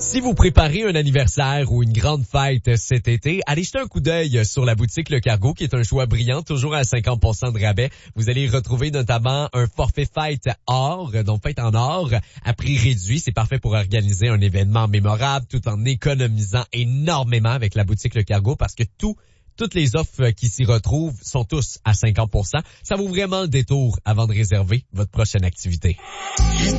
Si vous préparez un anniversaire ou une grande fête cet été, allez jeter un coup d'œil sur la boutique Le Cargo, qui est un choix brillant, toujours à 50% de rabais. Vous allez y retrouver notamment un forfait fête or, donc fête en or, à prix réduit. C'est parfait pour organiser un événement mémorable tout en économisant énormément avec la boutique Le Cargo, parce que toutes les offres qui s'y retrouvent sont tous à 50%. Ça vaut vraiment le détour avant de réserver votre prochaine activité.